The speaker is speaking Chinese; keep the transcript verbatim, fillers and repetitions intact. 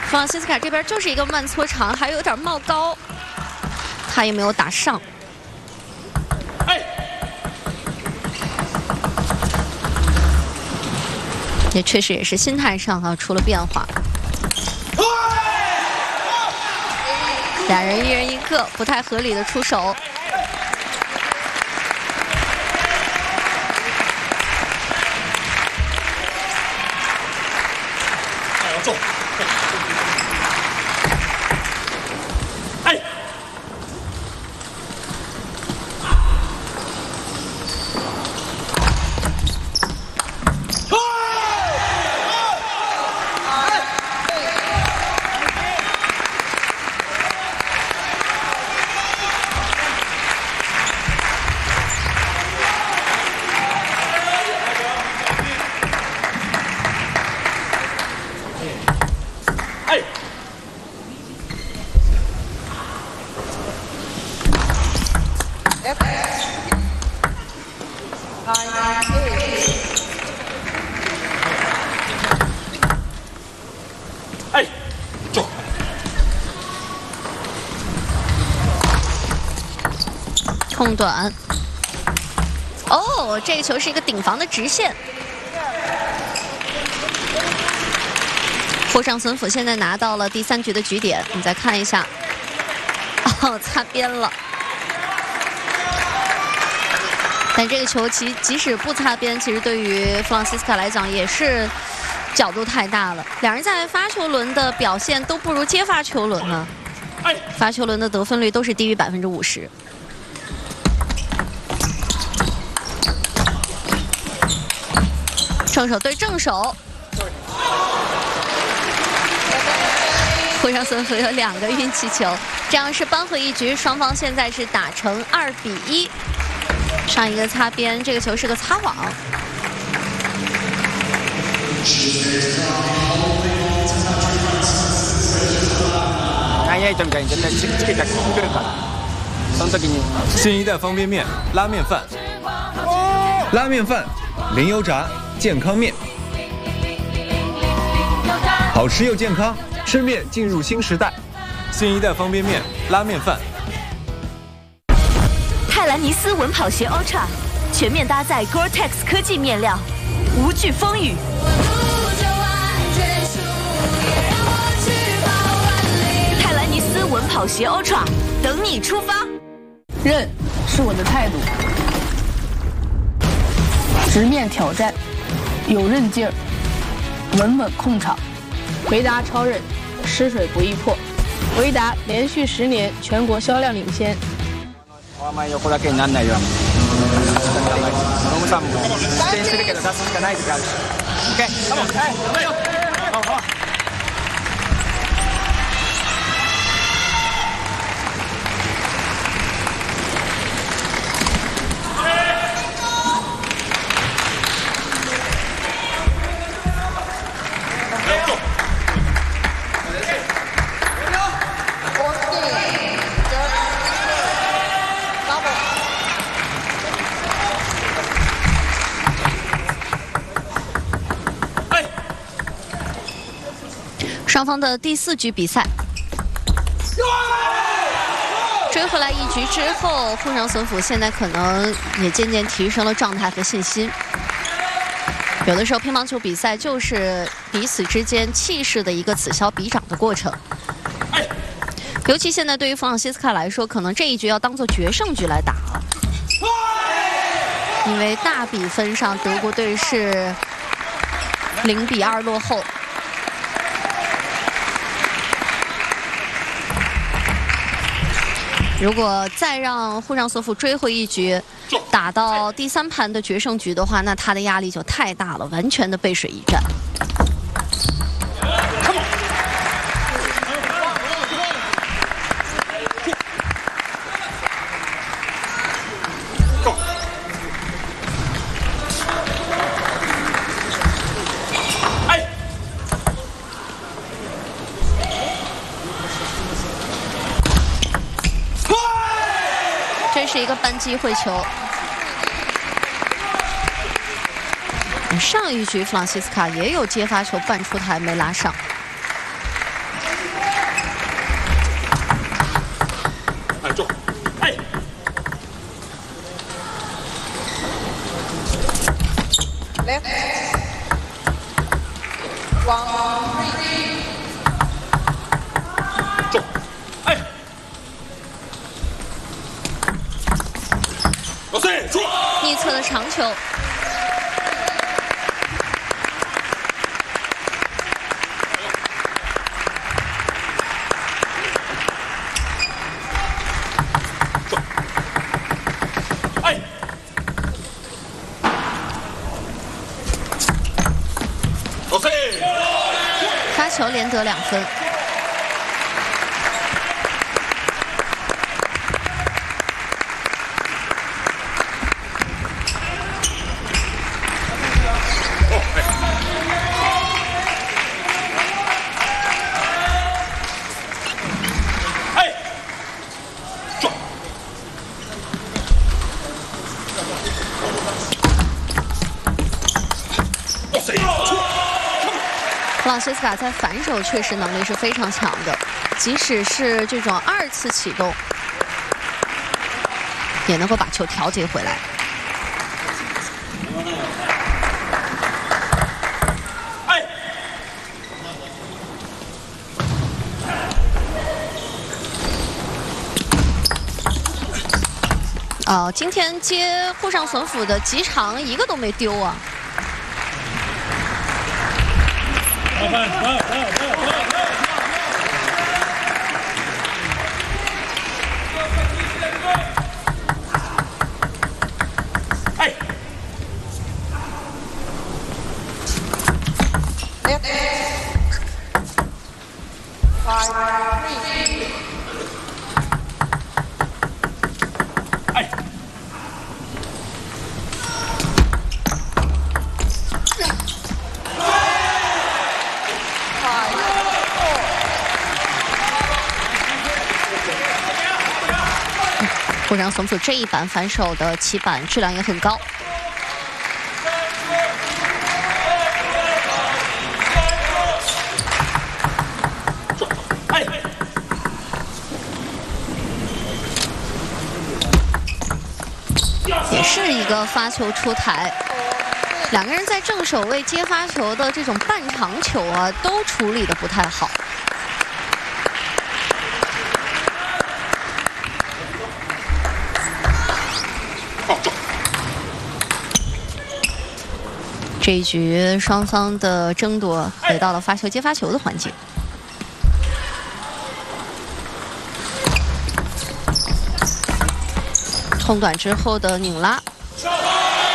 弗朗西斯卡这边就是一个慢搓长，还有点冒高，他也没有打上。也确实也是心态上啊出了变化。俩人一人一个，不太合理的出手。 重。哎。哎，中！ 空短。哦，这个球是一个顶防的直线。后上孙辅现在拿到了第三局的局点，你再看一下。哦，擦边了。但这个球其即使不擦边，其实对于弗朗西斯卡来讲也是角度太大了。两人在发球轮的表现都不如接发球轮啊，发球轮的得分率都是低于百分之五十。正手对正手，会上孙辅有两个运气球，这样是扳回一局，双方现在是打成二比一。上一个擦边，这个球是个擦网。 新一代方便面拉面饭，拉面饭零油炸健康面，好吃又健康，吃面进入新时代。新一代方便面拉面饭。 泰兰尼斯稳跑鞋 Ultra 全面搭载 Gore-Tex 科技面料，无惧风雨。泰兰尼斯稳跑鞋 Ultra 等你出发。 韧是我的态度，直面挑战，有韧劲儿，稳稳控场。维达超韧，湿水不易破。维达连续十年全国销量领先。 あんまり横だけにならないように。ノムさんも苦戦するけど出すしかない時あるし。オッケー、カモン、はい、頑張れよ。好好。 双方的第四局比赛，追回来一局之后，沪上孙辅现在可能也渐渐提升了状态和信心。有的时候乒乓球比赛就是彼此之间气势的一个此消彼长的过程。尤其现在对于弗朗西斯卡来说，可能这一局要当做决胜局来打了，因为大比分上德国队是零比二落后。如果再让沪上孙辅追回一局，打到第三盘的决胜局的话，那他的压力就太大了，完全的背水一战。这是一个扳机会球。上一局弗朗西斯卡也有接发球绊出台没拉上。 中，哎，老四出， 逆侧的长球。 哎，老四， 发球连得两分。 哎，中，老四出。 弗朗西斯卡在反手确实能力是非常强的，即使是这种二次启动，也能够把球调节回来。 哎， 哦，今天接沪上隼辅的几场一个都没丢啊！ 哎，哎， 沪上隼辅这一板反手的起板质量也很高。 哎， 也是一个发球出台，两个人在正手位接发球的这种半长球啊，都处理的不太好。这一局双方的争夺回到了发球接发球的环节。冲短之后的拧拉。